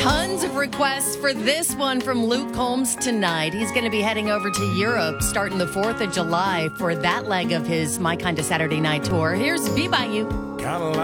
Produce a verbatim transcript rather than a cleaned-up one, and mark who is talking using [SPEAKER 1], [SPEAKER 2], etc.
[SPEAKER 1] Tons of requests for this one from Luke Combs tonight. He's going to be heading over to Europe starting the fourth of July for that leg of his My Kind of Saturday Night tour. Here's Be By You.
[SPEAKER 2] Kinda like